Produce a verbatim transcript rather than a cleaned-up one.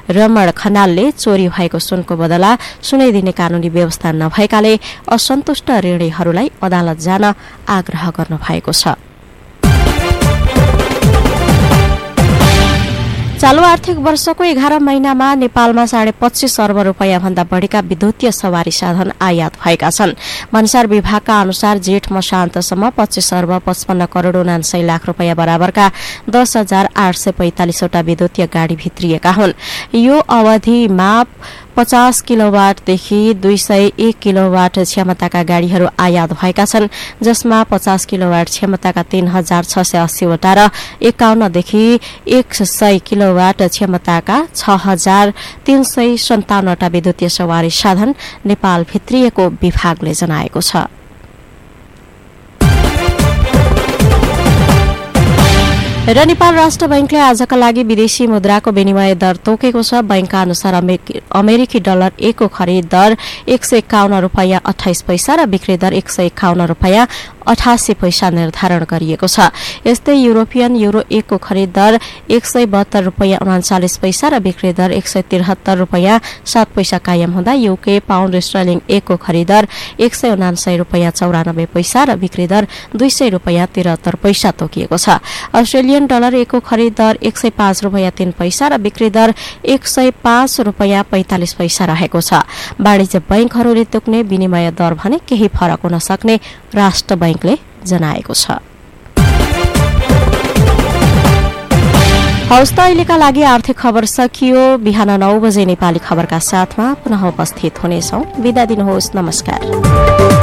रमण खनालले चोरी भएको सुनको बदला सुनै दिने कानूनी व्यवस्था नभएकाले असन्तुष्ट ऋणीहरूलाई अदालत जान आग्रह गर्नु भएको छ। चालू आर्थिक वर्षको एघार महिनामा नेपालमा साढे पच्चीस अर्ब रूपियाँ भन्दा बढ़ीका विद्युतीय सवारी साधन आयात भएका छन्। भन्सार विभागका अनुसार जेठ मसान्तसम्म पच्चीस अर्ब पचपन्न करोड़ उनान्सय लाख रूपियाँ बराबरका दस हजार आठ सय पैंतालिसवटा विद्युतीय गाड़ी भित्रिएका हुन्। यो अवधिमा पचास किलोवाटदेखि दुई सय एक किलोवाट क्षमताका गाड़ीहरू आयात भएका छन्, जसमा पचास किलोवाट क्षमताका तीन हजार छ सय अस्सीवटा र एकाउन्नदेखि एक सय किलोवाट क्षमताका छ हजार तीन सय सन्ताउन्नवटा विद्युतीय सवारी साधन नेपाल भित्रिएको विभागले जनाएको छ। र नेपाल राष्ट्र बैंकले आजका लागि विदेशी मुद्राको विनिमय दर तोकेको छ। बैंकका अनुसार अमेरिकी डलर एकको खरिद दर एक सय एकाउन्न रूपियाँ अठाइस पैसा र बिक्री दर एक सय एकाउन्न रूपियाँ अठासी पैसा निर्धारण गरिएको छ। यस्तै युरोपियन युरो एकको खरिद दर एक सय बहत्तर रूपियाँ उनाचालिस पैसा र बिक्री दर एक सय तिहत्तर रूपियाँ सात पैसा कायम हुँदा युके पाउण्ड स्टर्लिङ एकको खरिद दर एक सय उनान्सय रूपियाँ चौरानब्बे पैसा र बिक्री दर दुई सय रूपियाँ तिहत्तर पैसा तोकिएको छ। अस्ट्रेलियन डलर एकको खरिद दर एक सय पाँच रूपियाँ तीन पैसा र बिक्री दर एक सय पाँच रूपियाँ पैंतालिस पैसा रहेको छ। वाणिज्य बैंकहरूले तोक्ने विनिमय दर भने केही फरक हुन सक्ने राष्ट्र बैंकले जनाएको छ। हौस् त अहिलेका लागि आर्थिक खबर सकियो। बिहान नौ बजे नेपाली खबरका साथमा पुनः उपस्थित हुनेछौं। बिदा दिनुहोस्। नमस्कार।